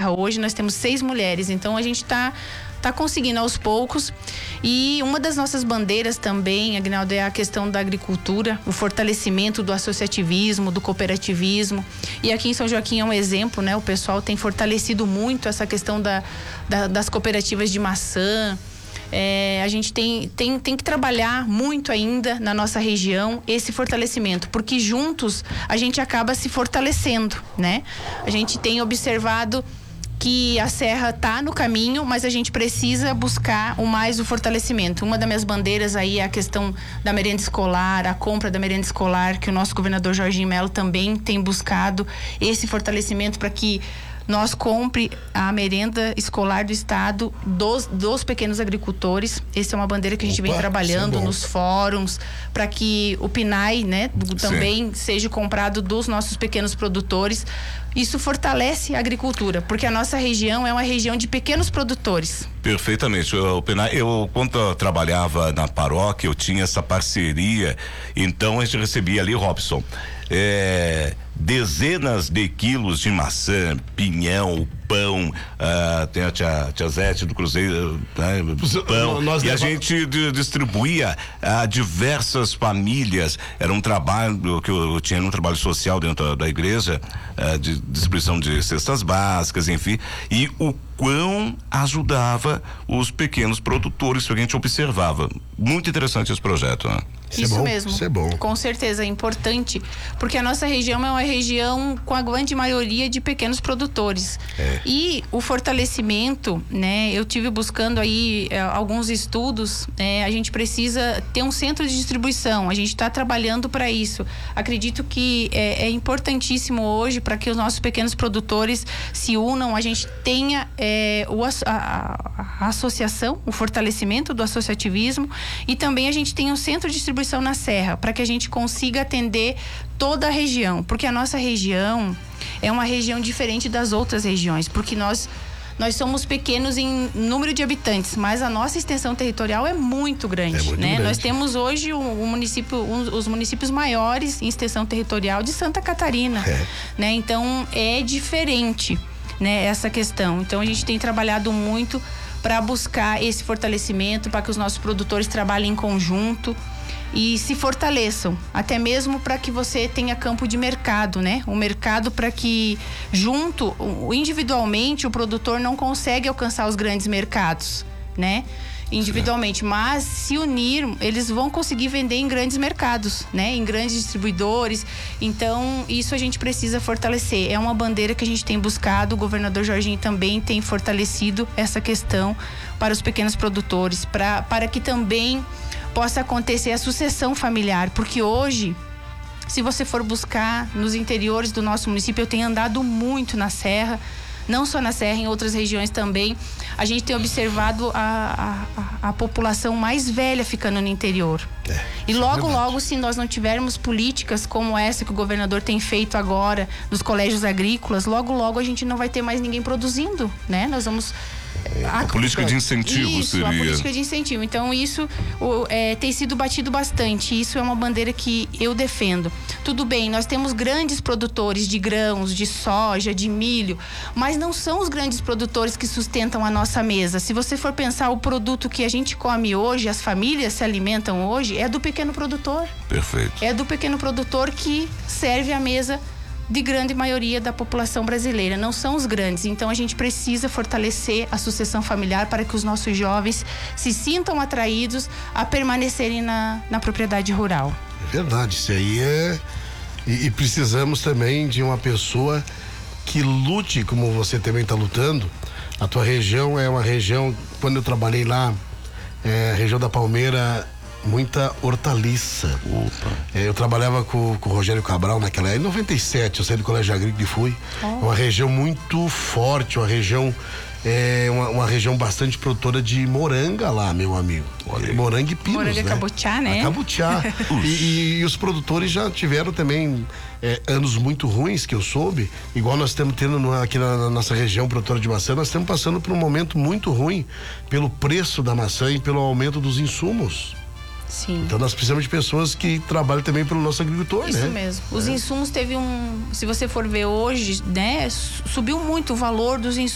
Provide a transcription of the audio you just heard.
Serra hoje nós temos 6 mulheres, então a gente tá conseguindo aos poucos. E uma das nossas bandeiras também, Aguinaldo, é a questão da agricultura, o fortalecimento do associativismo, do cooperativismo. E aqui em São Joaquim é um exemplo, né? O pessoal tem fortalecido muito essa questão das cooperativas de maçã. A gente tem que trabalhar muito ainda na nossa região esse fortalecimento, porque juntos a gente acaba se fortalecendo, né? A gente tem observado que a Serra está no caminho, mas a gente precisa buscar o fortalecimento. Uma das minhas bandeiras aí é a questão da merenda escolar, a compra da merenda escolar, que o nosso governador Jorginho Melo também tem buscado esse fortalecimento para que nós compre a merenda escolar do estado dos pequenos agricultores. Essa é uma bandeira que a gente vem trabalhando nos fóruns para que o PNAE, né, também seja comprado dos nossos pequenos produtores. Isso fortalece a agricultura, porque a nossa região é uma região de pequenos produtores. Perfeitamente. Eu quando eu trabalhava na paróquia, eu tinha essa parceria, então a gente recebia ali, Robson, dezenas de quilos de maçã, pinhão, pão, tem a tia Zete do Cruzeiro, né, pão, e a gente distribuía a diversas famílias. Era um trabalho que eu tinha, um trabalho social dentro da igreja, de distribuição de cestas básicas, enfim, e o quão ajudava os pequenos produtores que a gente observava. Muito interessante esse projeto, né? Isso mesmo. Isso é bom. Com certeza, é importante, porque a nossa região é uma região com a grande maioria de pequenos produtores. E o fortalecimento, né? Eu tive buscando aí alguns estudos, a gente precisa ter um centro de distribuição, a gente está trabalhando para isso. Acredito que é importantíssimo hoje para que os nossos pequenos produtores se unam, a gente tenha a associação, o fortalecimento do associativismo, e também a gente tem um centro de distribuição na Serra, para que a gente consiga atender toda a região, porque a nossa região é uma região diferente das outras regiões, porque nós somos pequenos em número de habitantes, mas a nossa extensão territorial é muito grande, né? Nós temos hoje os municípios maiores em extensão territorial de Santa Catarina, né? Então é diferente, né, essa questão. Então a gente tem trabalhado muito para buscar esse fortalecimento, para que os nossos produtores trabalhem em conjunto e se fortaleçam, até mesmo para que você tenha campo de mercado, né? Um mercado para que individualmente o produtor não consegue alcançar os grandes mercados, né? Individualmente, mas se unir, eles vão conseguir vender em grandes mercados, né? Em grandes distribuidores. Então, isso a gente precisa fortalecer. É uma bandeira que a gente tem buscado, o governador Jorginho também tem fortalecido essa questão para os pequenos produtores, para que também possa acontecer a sucessão familiar, porque hoje, se você for buscar nos interiores do nosso município, eu tenho andado muito na Serra, não só na Serra, em outras regiões também, a gente tem observado a população mais velha ficando no interior. E logo, se nós não tivermos políticas como essa que o governador tem feito agora nos colégios agrícolas, logo a gente não vai ter mais ninguém produzindo, né? Nós vamos... A política de incentivo seria. A política de incentivo. Então, isso tem sido batido bastante. Isso é uma bandeira que eu defendo. Tudo bem, nós temos grandes produtores de grãos, de soja, de milho, mas não são os grandes produtores que sustentam a nossa mesa. Se você for pensar, o produto que a gente come hoje, as famílias se alimentam hoje, é do pequeno produtor. Perfeito. É do pequeno produtor que serve a mesa de grande maioria da população brasileira, não são os grandes. Então a gente precisa fortalecer a sucessão familiar para que os nossos jovens se sintam atraídos a permanecerem na propriedade rural. É verdade, isso aí e precisamos também de uma pessoa que lute como você também está lutando. A tua região é uma região, quando eu trabalhei lá, a região da Palmeira, muita hortaliça. Eu trabalhava com o Rogério Cabral naquela época, em 97, eu saí do Colégio Agrícola e fui. Uma região muito forte, uma região bastante produtora de moranga lá, meu amigo. Moranga e pinos, moranga, né? Cabutiá, né? Cabutiá. e os produtores já tiveram também anos muito ruins, que eu soube, igual nós estamos tendo aqui na nossa região produtora de maçã, nós estamos passando por um momento muito ruim pelo preço da maçã e pelo aumento dos insumos. Sim. Então nós precisamos de pessoas que trabalhem também pelo nosso agricultor, Isso mesmo. Os insumos se você for ver hoje, né, subiu muito o valor dos insumos.